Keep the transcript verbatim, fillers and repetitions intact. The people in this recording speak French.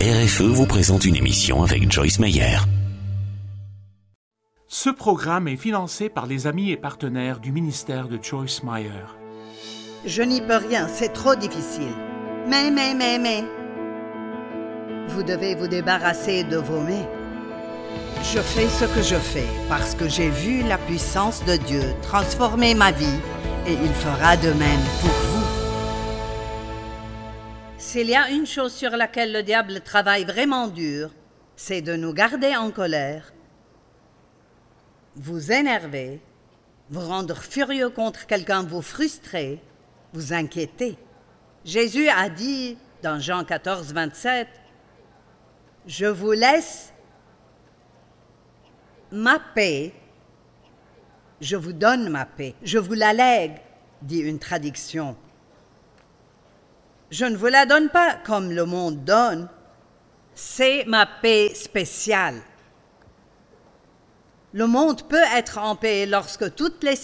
R F E vous présente une émission avec Joyce Meyer. Ce programme est financé par les amis et partenaires du ministère de Joyce Meyer. Je n'y peux rien, c'est trop difficile. Mais, mais, mais, mais... Vous devez vous débarrasser de vos mais. Je fais ce que je fais parce que j'ai vu la puissance de Dieu transformer ma vie et il fera de même pour vous. S'il y a une chose sur laquelle le diable travaille vraiment dur, c'est de nous garder en colère, vous énerver, vous rendre furieux contre quelqu'un, vous frustrer, vous inquiéter. Jésus a dit dans Jean quatorze, vingt-sept, « Je vous laisse ma paix, je vous donne ma paix, je vous la lègue, dit une traduction. Je ne vous la donne pas comme le monde donne, c'est ma paix spéciale. Le monde peut être en paix lorsque toutes les